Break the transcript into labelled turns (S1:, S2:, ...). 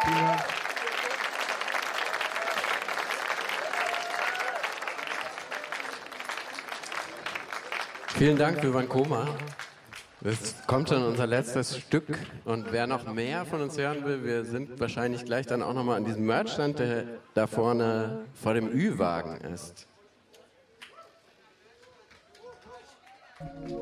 S1: Vielen Dank.
S2: Vielen Dank, Vivan Koma. Das kommt schon unser letztes Stück. Und wer noch mehr von uns hören will, wir sind wahrscheinlich gleich dann auch nochmal an diesem Merchstand, der da vorne vor dem Ü-Wagen ist.